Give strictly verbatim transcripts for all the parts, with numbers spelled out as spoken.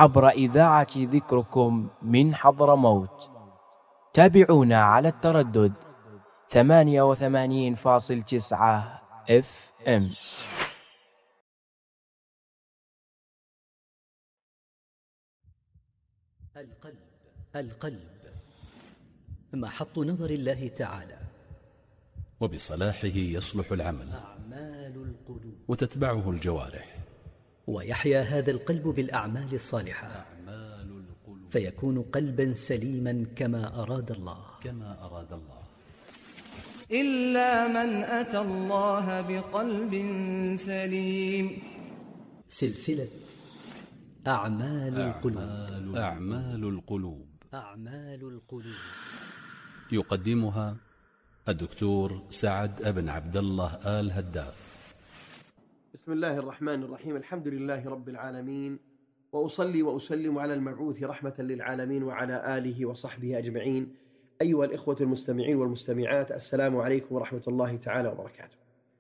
عبر إذاعة ذكركم من حضرموت. تابعونا على التردد ثمانية وثمانين فاصل تسعة اف ام. القلب القلب محط نظر الله تعالى، وبصلاحه يصلح العمل أعمال القلوب وتتبعه الجوارح، ويحيا هذا القلب بالأعمال الصالحة أعمال القلوب فيكون قلبا سليما كما أراد الله كما أراد الله. إلا من أتى الله بقلب سليم. سلسلة أعمال القلوب أعمال, أعمال القلوب أعمال القلوب يقدمها الدكتور سعد ابن عبد الله آل هداف. بسم الله الرحمن الرحيم. الحمد لله رب العالمين، وأصلي وأسلم على المبعوث رحمة للعالمين وعلى آله وصحبه أجمعين. أيها الإخوة المستمعين والمستمعات، السلام عليكم ورحمة الله تعالى وبركاته.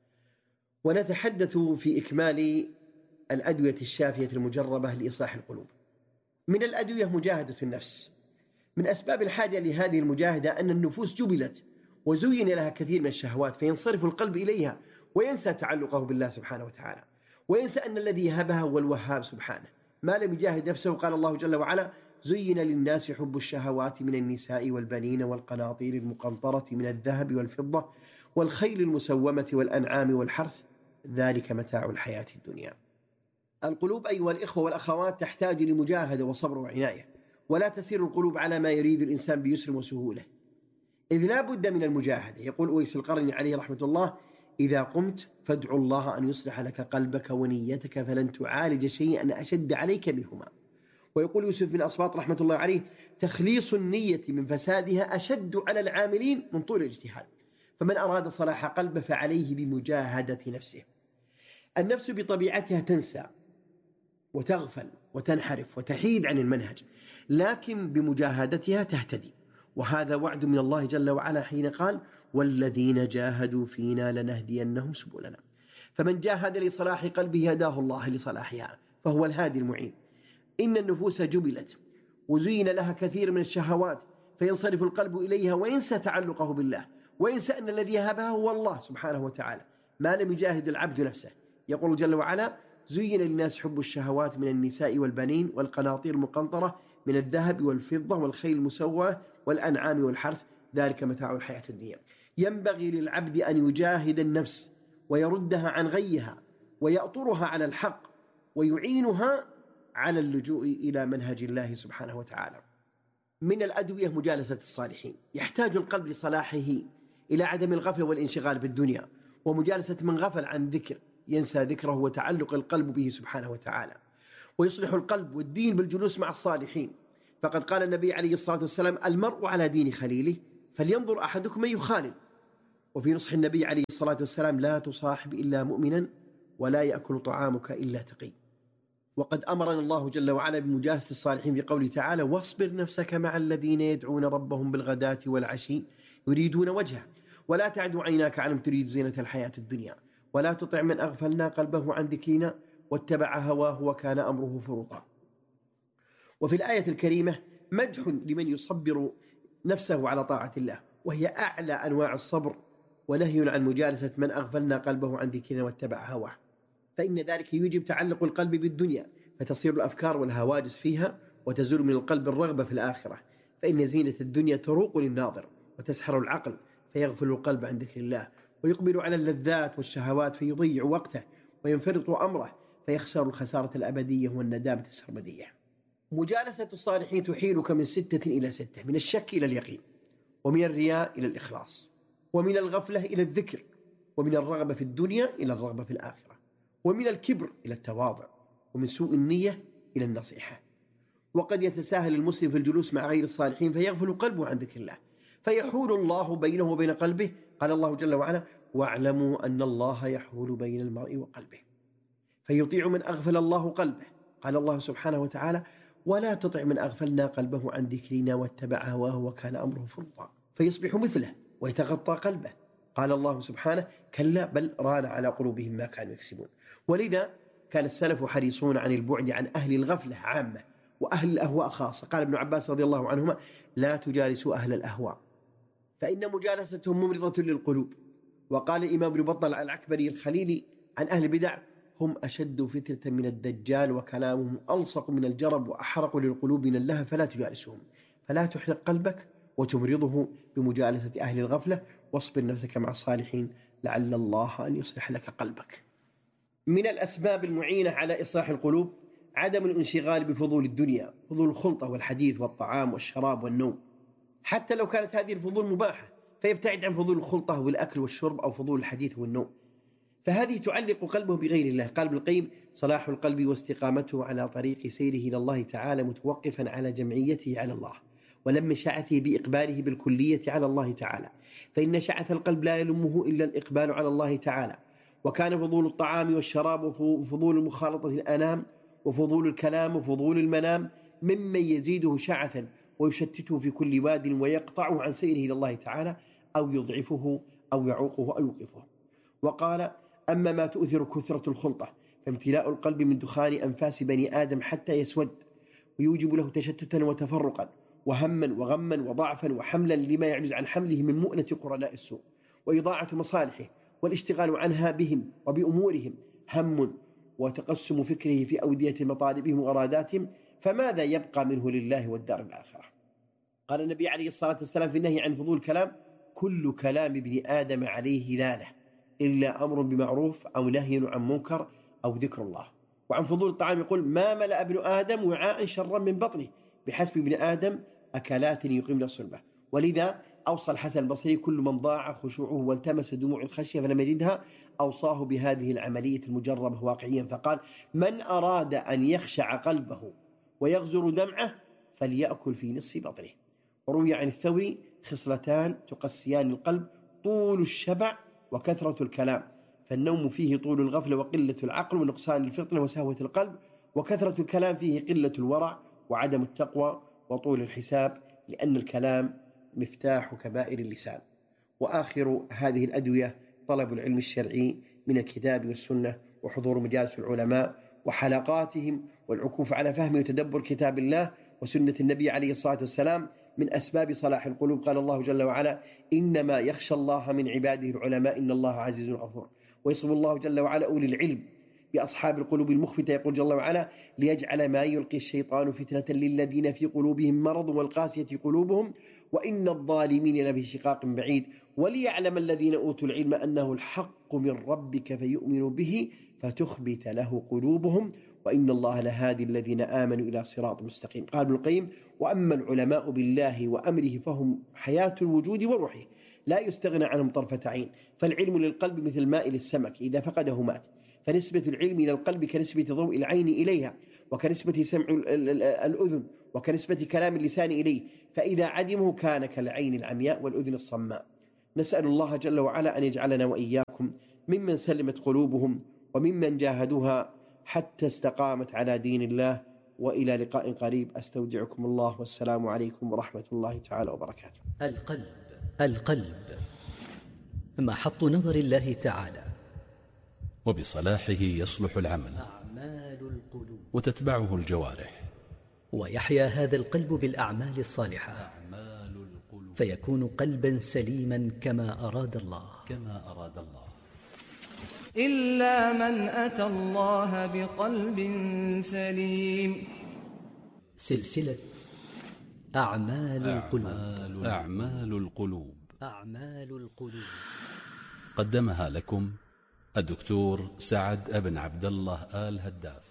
ونتحدث في إكمال الأدوية الشافية المجربة لإصلاح القلوب. من الأدوية مجاهدة النفس. من أسباب الحاجة لهذه المجاهدة أن النفوس جبلت وزين لها كثير من الشهوات، فينصرف القلب إليها وينسى تعلقه بالله سبحانه وتعالى، وينسى أن الذي يهبها هو الوهاب سبحانه. ما لم يجاهد نفسه، قال الله جل وعلا: زين للناس حب الشهوات من النساء والبنين والقناطير المقنطرة من الذهب والفضة والخيل المسومة والأنعام والحرث، ذلك متاع الحياة الدنيا. القلوب أيها الإخوة والأخوات تحتاج لمجاهدة وصبر وعناية، ولا تسير القلوب على ما يريد الإنسان بيسر وسهولة، إذ لا بد من المجاهدة. يقول أويس القرني عليه رحمة الله: إذا قمت فادعو الله أن يصلح لك قلبك ونيتك، فلن تعالج شيئا أشد عليك منهما. ويقول يوسف بن أصباط رحمة الله عليه: تخليص النية من فسادها أشد على العاملين من طول الاجتهاد. فمن أراد صلاح قلبه فعليه بمجاهدة نفسه. النفس بطبيعتها تنسى وتغفل وتنحرف وتحيد عن المنهج، لكن بمجاهدتها تهتدي. وهذا وعد من الله جل وعلا حين قال: والذين جاهدوا فينا لنهدينهم سبلنا. فمن جاهد لصلاح قلبه هداه الله لصلاحها، فهو الهادي المعين. إن النفوس جبلت وزين لها كثير من الشهوات، فينصرف القلب إليها وينسى تعلقه بالله، وينسى أن الذي يهبها هو الله سبحانه وتعالى، ما لم يجاهد العبد نفسه. يقول جل وعلا: زين للناس حب الشهوات من النساء والبنين والقناطير المقنطرة من الذهب والفضة والخيل المسومة والأنعام والحرث، ذلك متاع الحياة الدنيا. ينبغي للعبد أن يجاهد النفس ويردها عن غيها ويأطرها على الحق ويعينها على اللجوء إلى منهج الله سبحانه وتعالى. من الأدوية مجالسة الصالحين. يحتاج القلب لصلاحه إلى عدم الغفلة والانشغال بالدنيا، ومجالسة من غفل عن ذكر ينسى ذكره وتعلق القلب به سبحانه وتعالى. ويصلح القلب والدين بالجلوس مع الصالحين، فقد قال النبي عليه الصلاة والسلام: المرء على دين خليله فلينظر أحدكم من يخالل. وفي نصح النبي عليه الصلاة والسلام: لا تصاحب إلا مؤمنا ولا يأكل طعامك إلا تقي. وقد أمرنا الله جل وعلا بمجالسة الصالحين في قوله تعالى: واصبر نفسك مع الذين يدعون ربهم بالغداة والعشي يريدون وجهه ولا تعد عيناك عنهم تريد زينة الحياة الدنيا ولا تطع من أغفلنا قلبه عن ذكرنا واتبع هواه وكان أمره فرطا. وفي الآية الكريمة مدح لمن يصبر نفسه على طاعة الله، وهي أعلى أنواع الصبر، ونهي عن مجالسة من أغفلنا قلبه عن ذكرنا واتبع هواه، فإن ذلك يوجب تعلق القلب بالدنيا، فتصير الأفكار والهواجس فيها وتزول من القلب الرغبة في الآخرة، فإن زينة الدنيا تروق للناظر وتسحر العقل، فيغفل القلب عن ذكر الله ويقبل على اللذات والشهوات، فيضيع وقته وينفرط أمره، فيخسر الخسارة الأبدية والندامة السرمدية. مجالسة الصالحين تحيلك من ستة إلى ستة: من الشك إلى اليقين، ومن الرياء إلى الإخلاص، ومن الغفلة إلى الذكر، ومن الرغبة في الدنيا إلى الرغبة في الآخرة، ومن الكبر إلى التواضع، ومن سوء النية إلى النصيحة. وقد يتساهل المسلم في الجلوس مع غير الصالحين فيغفل قلبه عن ذكر الله، فيحول الله بينه وبين قلبه. قال الله جل وعلا: واعلموا أن الله يحول بين المرء وقلبه، فيطيع من أغفل الله قلبه. قال الله سبحانه وتعالى: ولا تطع من أغفلنا قلبه عن ذكرنا واتبع هواه وكان أمره فرطا، فيصبح مثله ويتغطى قلبه. قال الله سبحانه: كلا بل ران على قلوبهم ما كانوا يكسبون. ولذا كان السلف حريصون عن البعد عن أهل الغفلة عامة، وأهل الأهواء خاصة. قال ابن عباس رضي الله عنهما: لا تجالسوا أهل الأهواء فإن مجالستهم ممرضة للقلوب. وقال الإمام ابن بطل العكبري الخليلي عن أهل البدع: هم أشد فتنة من الدجال وكلامهم ألصق من الجرب وأحرق للقلوب من اللهب، فلا تجالسهم. فلا تحرق قلبك وتمرضه بمجالسة أهل الغفلة، واصبر نفسك مع الصالحين لعل الله أن يصلح لك قلبك. من الأسباب المعينة على إصلاح القلوب عدم الانشغال بفضول الدنيا، فضول الخلطة والحديث والطعام والشراب والنوم، حتى لو كانت هذه الفضول مباحة، فيبتعد عن فضول الخلطة والأكل والشرب أو فضول الحديث والنوم، فهذه تعلق قلبه بغير الله. قال ابن القيم: صلاح القلب واستقامته على طريق سيره إلى الله تعالى متوقفا على جمعيته على الله، ولم شعثه بإقباله بالكلية على الله تعالى، فإن شعث القلب لا يلمه إلا الإقبال على الله تعالى. وكان فضول الطعام والشراب وفضول مخالطة الأنام وفضول الكلام وفضول المنام ممن يزيده شعثا ويشتته في كل واد ويقطعه عن سيره إلى الله تعالى، أو يضعفه أو يعوقه أو يوقفه. وقال: أما ما تؤثر كثرة الخلطة فامتلاء القلب من دخان أنفاس بني آدم حتى يسود، ويوجب له تشتتا وتفرقا وهما وغما وضعفا وحملا لما يعجز عن حمله من مؤنة قرناء السوء، وإضاعة مصالحه والاشتغال عنها بهم وبأمورهم، هم وتقسم فكره في أودية مطالبهم وأراداتهم، فماذا يبقى منه لله والدار الآخرة؟ قال النبي عليه الصلاة والسلام في النهي عن فضول الكلام: كل كلام ابن آدم عليه لالة إلا أمر بمعروف أو نهي عن منكر أو ذكر الله. وعن فضول الطعام يقول: ما ملأ ابن آدم وعاء شرا من بطنه، بحسب ابن آدم أكلات يقيمن صلبه. ولذا أوصى الحسن البصري: كل من ضاع خشوعه والتمس دموع الخشية فلم يجدها أوصاه بهذه العملية المجربة واقعيا، فقال: من أراد أن يخشع قلبه ويغزر دمعه فليأكل في نصف بطنه. وروي عن الثوري: خصلتان تقسيان القلب: طول الشبع وكثرة الكلام، فالنوم فيه طول الغفلة وقلة العقل ونقصان الفطنة وسهوة القلب، وكثرة الكلام فيه قلة الورع وعدم التقوى وطول الحساب، لأن الكلام مفتاح كبائر اللسان. وآخر هذه الأدوية طلب العلم الشرعي من الكتاب والسنة، وحضور مجالس العلماء وحلقاتهم، والعكوف على فهم وتدبر كتاب الله وسنة النبي عليه الصلاة والسلام من أسباب صلاح القلوب. قال الله جل وعلا: إنما يخشى الله من عباده العلماء إن الله عزيز غفور. ويصف الله جل وعلا أولي العلم بأصحاب القلوب المخبتة، يقول جل وعلا: ليجعل ما يلقي الشيطان فتنة للذين في قلوبهم مرض والقاسية قلوبهم وإن الظالمين لفي شقاق بعيد، وليعلم الذين أوتوا العلم أنه الحق من ربك فيؤمنوا به فتخبت له قلوبهم وإن الله لهادي الذين آمنوا إلى صراط مستقيم. قال ابن القيم: وأما العلماء بالله وأمره فهم حياة الوجود وروحه، لا يستغنى عنهم طرفة عين، فالعلم للقلب مثل الماء للسمك إذا فقده مات، فنسبة العلم إلى القلب كنسبة ضوء العين إليها، وكنسبة سمع الأذن، وكنسبة كلام اللسان إليه، فإذا عدمه كان كالعين العمياء والأذن الصماء. نسأل الله جل وعلا أن يجعلنا وإياكم ممن سلمت قلوبهم وممن جاهدوها حتى استقامت على دين الله. وإلى لقاء قريب، أستودعكم الله، والسلام عليكم ورحمة الله تعالى وبركاته. القلب القلب محط نظر الله تعالى، وبصلاحه يصلح العمل أعمال القلوب، وتتبعه الجوارح، ويحيا هذا القلب بالأعمال الصالحة، أعمال القلوب، فيكون قلبا سليما كما أراد الله كما أراد الله. إلا من أتى الله بقلب سليم. سلسلة أعمال القلوب. أعمال, أعمال القلوب أعمال القلوب قدمها لكم الدكتور سعد بن عبد الله آل هداف.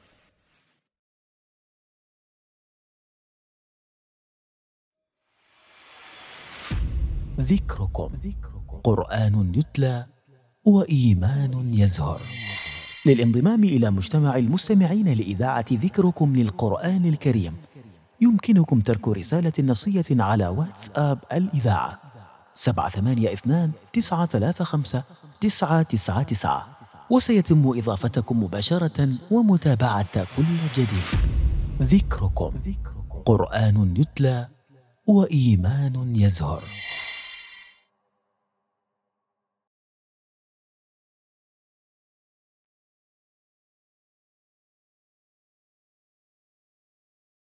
ذكركم قرآن يتلى وإيمان يزهر. للانضمام إلى مجتمع المستمعين لإذاعة ذكركم للقرآن الكريم يمكنكم ترك رسالة نصية على واتساب الإذاعة سبعة ثمانية اثنان تسعة ثلاثة خمسة تسعة تسعة تسعة، وسيتم إضافتكم مباشرة ومتابعة كل جديد. ذكركم قرآن يتلى وإيمان يزهر.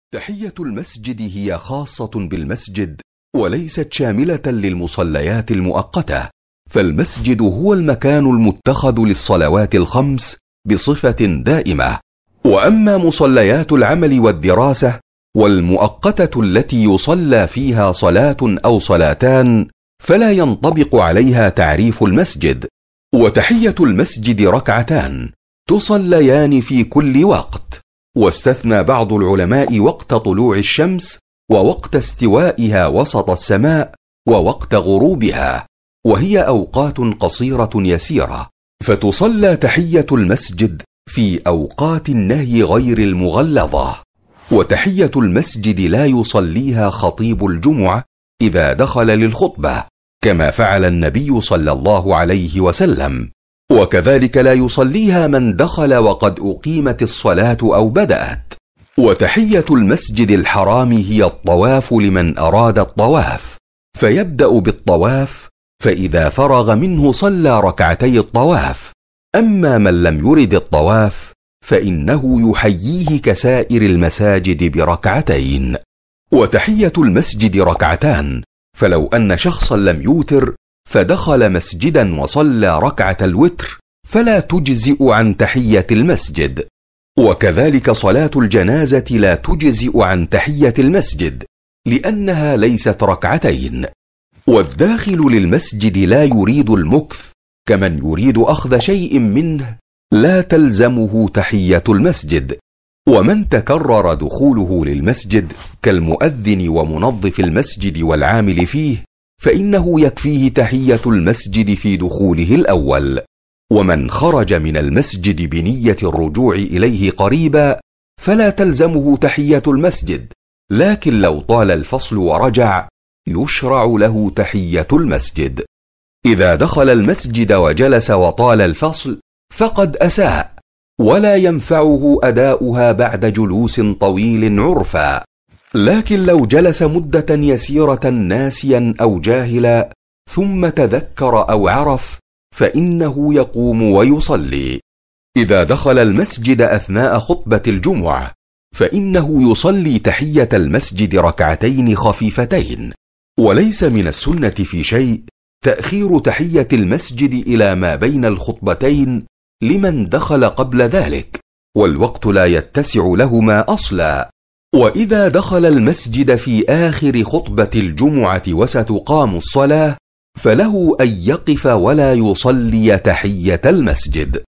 تحية المسجد هي خاصة بالمسجد وليست شاملة للمصليات المؤقتة، فالمسجد هو المكان المتخذ للصلوات الخمس بصفة دائمة. وأما مصليات العمل والدراسة والمؤقتة التي يصلى فيها صلاة أو صلاتان فلا ينطبق عليها تعريف المسجد. وتحية المسجد ركعتان تصليان في كل وقت، واستثنى بعض العلماء وقت طلوع الشمس ووقت استوائها وسط السماء ووقت غروبها، وهي أوقات قصيرة يسيرة، فتصلى تحية المسجد في أوقات النهي غير المغلظة. وتحية المسجد لا يصليها خطيب الجمعة إذا دخل للخطبة كما فعل النبي صلى الله عليه وسلم، وكذلك لا يصليها من دخل وقد أقيمت الصلاة أو بدأت. وتحية المسجد الحرام هي الطواف لمن أراد الطواف، فيبدأ بالطواف، فإذا فرغ منه صلى ركعتي الطواف. أما من لم يرد الطواف فإنه يحييه كسائر المساجد بركعتين. وتحية المسجد ركعتان، فلو أن شخصا لم يوتر فدخل مسجدا وصلى ركعة الوتر فلا تجزئ عن تحية المسجد. وكذلك صلاة الجنازة لا تجزئ عن تحية المسجد لأنها ليست ركعتين. والداخل للمسجد لا يريد المكث كمن يريد أخذ شيء منه لا تلزمه تحية المسجد. ومن تكرر دخوله للمسجد كالمؤذن ومنظف المسجد والعامل فيه فإنه يكفيه تحية المسجد في دخوله الأول. ومن خرج من المسجد بنية الرجوع إليه قريبا فلا تلزمه تحية المسجد، لكن لو طال الفصل ورجع يشرع له تحية المسجد. إذا دخل المسجد وجلس وطال الفصل فقد أساء، ولا ينفعه أداؤها بعد جلوس طويل عرفا. لكن لو جلس مدة يسيرة ناسيا أو جاهلا ثم تذكر أو عرف فإنه يقوم ويصلي. إذا دخل المسجد أثناء خطبة الجمعة فإنه يصلي تحية المسجد ركعتين خفيفتين. وليس من السنة في شيء تأخير تحية المسجد إلى ما بين الخطبتين لمن دخل قبل ذلك، والوقت لا يتسع لهما أصلا. وإذا دخل المسجد في آخر خطبة الجمعة وستقام الصلاة فله أن يقف ولا يصلي تحية المسجد.